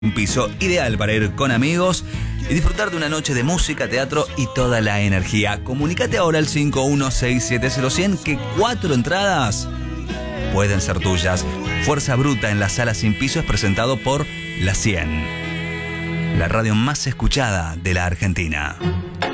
Un piso ideal para ir con amigos y disfrutar de una noche de música, teatro y toda la energía. Comunicate ahora al 51670100 que 4 entradas pueden ser tuyas. Fuerza Bruta en la Sala Sin Piso es presentado por La 100, la radio más escuchada de la Argentina.